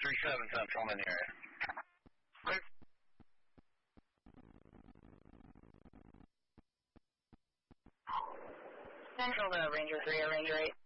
37 Central, I'm in the area. Central to Ranger 3 or Ranger 8.